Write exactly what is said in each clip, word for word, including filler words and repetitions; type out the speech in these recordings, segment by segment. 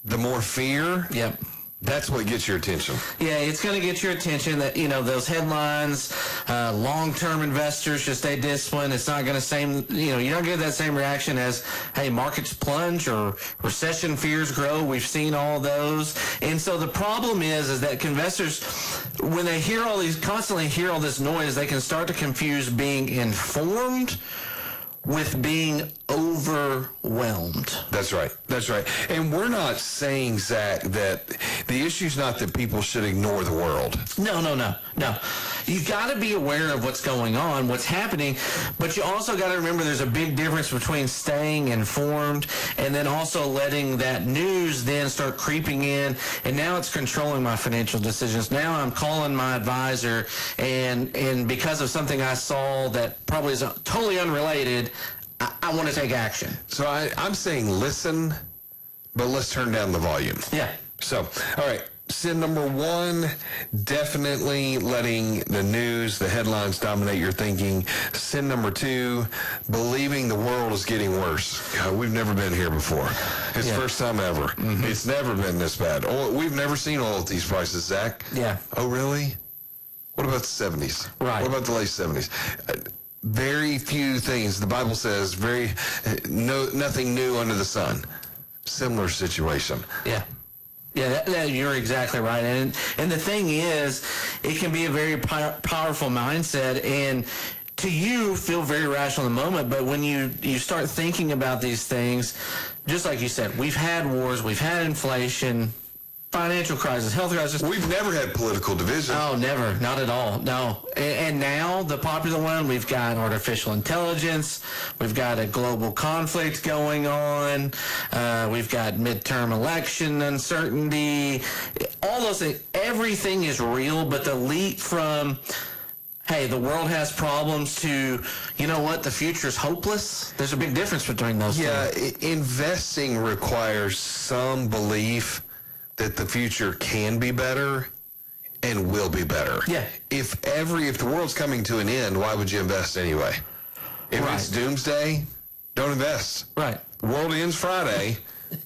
the more fear. Yep. That's what gets your attention. Yeah, it's going to get your attention that, you know, those headlines, uh, long-term investors should stay disciplined. It's not going to same, you know, you don't get that same reaction as, hey, markets plunge or recession fears grow. We've seen all those. And so the problem is, is that investors, when they hear all these, constantly hear all this noise, they can start to confuse being informed with being overwhelmed. That's right. That's right. And we're not saying, Zach, that the issue's not that people should ignore the world. No, no, no, no. You got to be aware of what's going on, what's happening, but you also got to remember there's a big difference between staying informed and then also letting that news then start creeping in, and now it's controlling my financial decisions. Now I'm calling my advisor, and and because of something I saw that probably is totally unrelated, I, I want to take action. So I, I'm saying listen, but let's turn down the volume. Yeah. So, all right. Sin number one, definitely letting the news, the headlines dominate your thinking. Sin number two, believing the world is getting worse. God, we've never been here before. It's Yeah. first time ever. Mm-hmm. It's never been this bad. Oh, we've never seen all of these prices, Zach. Yeah. Oh, really? What about the seventies? Right. What about the late seventies? Uh, very few things. The Bible says very uh, no nothing new under the sun. Similar situation. Yeah. Yeah, that, that, you're exactly right. And and the thing is, it can be a very pow- powerful mindset, and to you feel very rational in the moment, but when you, you start thinking about these things, just like you said, we've had wars, we've had inflation, financial crisis, health crisis. We've never had political division. Oh, never. Not at all. No. And, and now, the popular one, we've got artificial intelligence. We've got a global conflict going on. Uh, we've got midterm election uncertainty. All those things. Everything is real, but the leap from, hey, the world has problems to, you know what, the future is hopeless. There's a big difference between those Yeah, two. I- investing requires some belief that the future can be better and will be better. Yeah. If every if the world's coming to an end, why would you invest anyway? If Right. it's doomsday, don't invest. Right. The world ends Friday.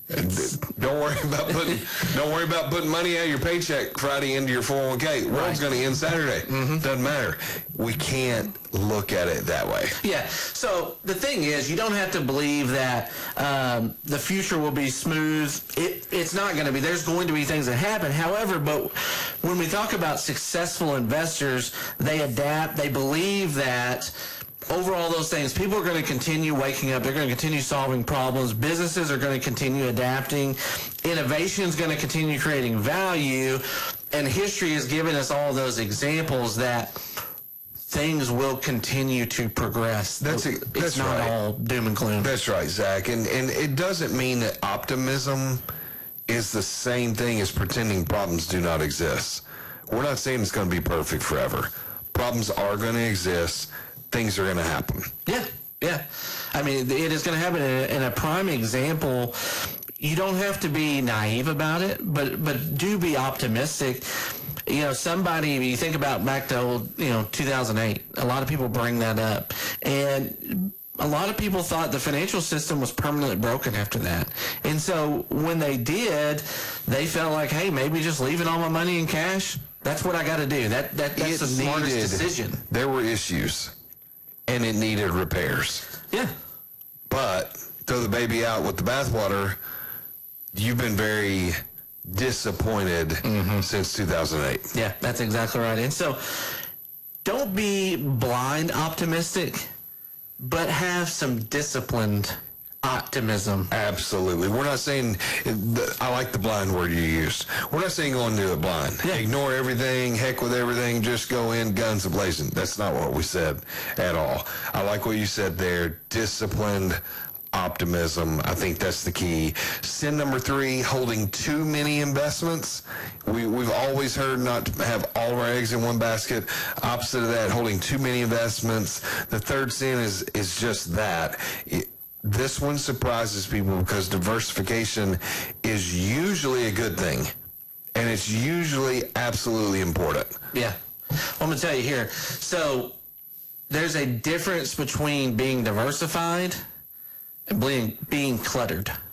Don't worry about putting don't worry about putting money out of your paycheck Friday into your four oh one k. The world's Right. going to end Saturday. Mm-hmm. Doesn't matter. We can't look at it that way. Yeah. So the thing is, you don't have to believe that um, the future will be smooth. It, it's not going to be. There's going to be things that happen. However, but when we talk about successful investors, they adapt. They believe that over all those things, people are going to continue waking up. They're going to continue solving problems. Businesses are going to continue adapting. Innovation is going to continue creating value. And history has given us all those examples that things will continue to progress. That's it. It's That's not right. all doom and gloom. That's right, Zach. And and it doesn't mean that optimism is the same thing as pretending problems do not exist. We're not saying it's going to be perfect forever. Problems are going to exist. Things are going to happen. Yeah, yeah. I mean, it is going to happen. In a, in a prime example, you don't have to be naive about it, but but do be optimistic. You know, somebody, you think about back to old, you know, two thousand eight, a lot of people bring that up. And a lot of people thought the financial system was permanently broken after that. And so when they did, they felt like, hey, maybe just leaving all my money in cash, that's what I got to do. That, that That's It the smartest needed- decision. There were issues, and it needed repairs. Yeah. But throw the baby out with the bathwater, you've been very disappointed Mm-hmm. since two thousand eight. Yeah, that's exactly right. And so don't be blind optimistic, but have some disciplined optimism. Absolutely. We're not saying, I like the blind word you used. We're not saying go into it blind. Yeah. Ignore everything, heck with everything, just go in guns a-blazing. That's not what we said at all. I like what you said there, disciplined optimism. I think that's the key. Sin number three, holding too many investments. We, we've always heard not to have all of our eggs in one basket. Opposite of that, holding too many investments. The third sin is, is just that. It, This one surprises people because diversification is usually a good thing, and it's usually absolutely important. Yeah. Well, I'm going to tell you here. So there's a difference between being diversified and being, being cluttered.